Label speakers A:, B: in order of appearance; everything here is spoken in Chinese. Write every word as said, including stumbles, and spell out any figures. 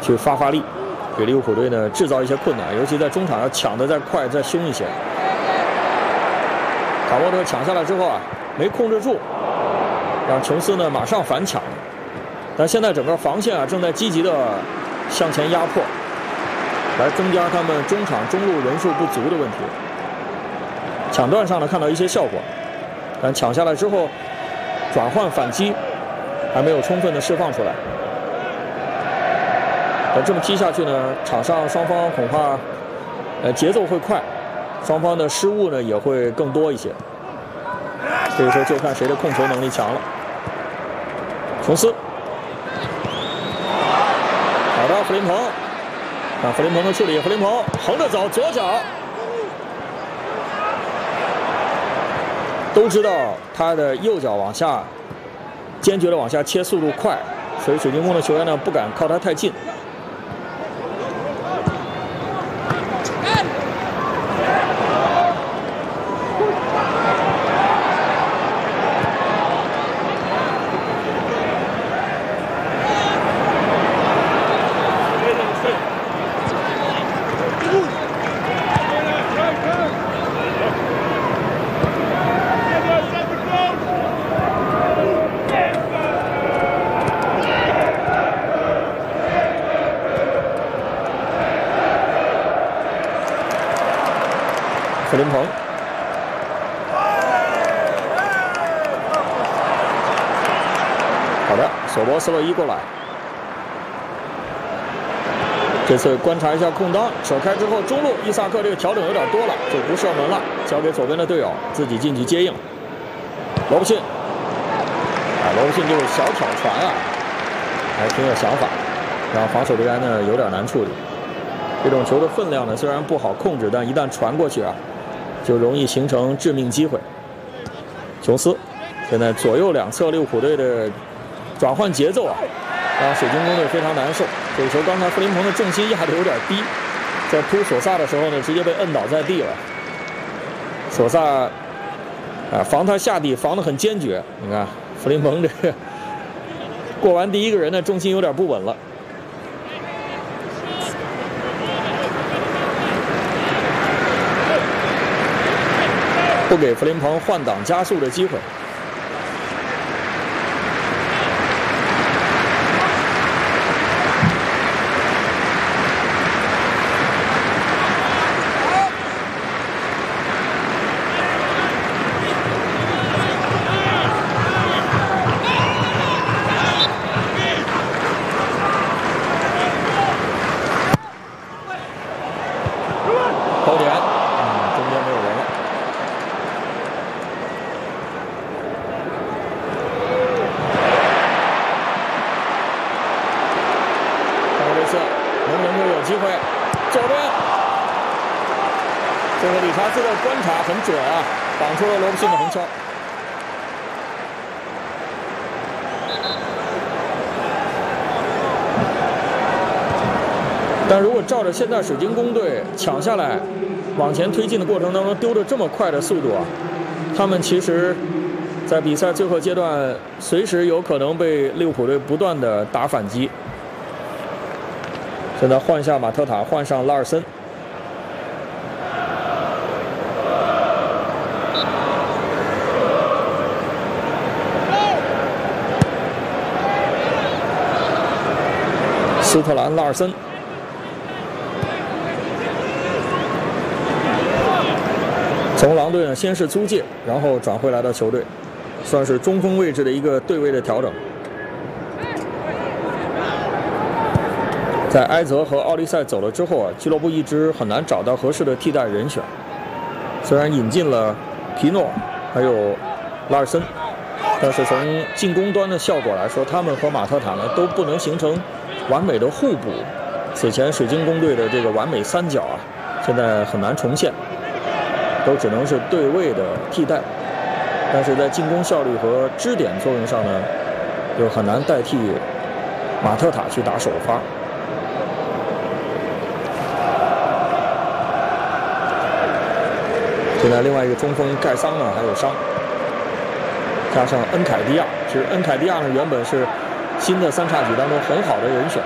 A: 去发发力，给利物浦队呢制造一些困难，尤其在中场要抢得再快再凶一些。卡沃特抢下来之后啊，没控制住，让琼斯呢马上反抢。但现在整个防线啊正在积极的向前压迫，来增加他们中场中路人数不足的问题。抢断上呢看到一些效果，但抢下来之后转换反击还没有充分的释放出来。那这么踢下去呢，场上双方恐怕呃节奏会快，双方的失误呢也会更多一些。这个时候就看谁的控球能力强了。琼斯，好的，弗林鹏，看弗林鹏的处理，弗林鹏横着走，左脚。都知道他的右脚往下，坚决的往下切，速度快，所以水晶宫的球员呢不敢靠他太近。弗林鹏，好的，索博斯洛伊过来。这次观察一下空当，扯开之后中路伊萨克这个调整有点多了，就不射门了，交给左边的队友，自己进去接应。罗布逊，啊，罗布逊这个小挑传啊，还挺有想法，让防守队员呢有点难处理。这种球的分量呢虽然不好控制，但一旦传过去啊，就容易形成致命机会。琼斯现在左右两侧利物浦队的转换节奏啊，让水晶宫队非常难受。这个球刚才弗林鹏的重心压得有点低，在扑索萨的时候呢，直接被摁倒在地了。索萨啊，防他下地防得很坚决。你看弗林鹏这个过完第一个人呢，重心有点不稳了。不给弗林鹏换挡加速的机会。扣点，嗯，中间没有人了。能不能够有机会？左边，这个理查兹的观察很准啊，挡出了罗布逊的横敲。但如果照着现在水晶宫队抢下来、往前推进的过程当中丢的这么快的速度啊，他们其实，在比赛最后阶段随时有可能被利物浦队不断的打反击。现在换下马特塔，换上拉尔森。斯特兰、拉尔森。从狼队呢，先是租借，然后转会来到球队，算是中锋位置的一个对位的调整。在埃泽和奥利塞走了之后啊，俱乐部一直很难找到合适的替代人选。虽然引进了皮诺，还有拉尔森，但是从进攻端的效果来说，他们和马特塔呢都不能形成完美的互补。此前水晶宫队的这个完美三角啊，现在很难重现，都只能是对位的替代。但是在进攻效率和支点作用上呢，又很难代替马特塔去打首发。现在另外一个中锋盖桑呢还有伤，加上恩凯迪亚，其实恩凯迪亚呢原本是新的三叉戟当中很好的人选，